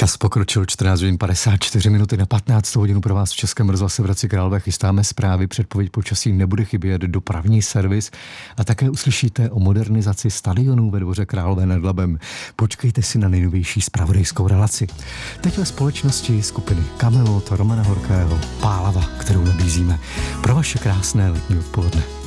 Čas pokročil 14 hodin 54 minuty na 15 hodinu pro vás v Českém rozhlase v Hradci Králové. Chystáme zprávy, předpověď počasí, nebude chybět dopravní servis a také uslyšíte o modernizaci stadionů ve Dvoře Králové nad Labem. Počkejte si na nejnovější zpravodajskou relaci. Teď ve společnosti skupiny Kamelot, Romana Horkého, Pálava, kterou nabízíme pro vaše krásné letní odpoledne.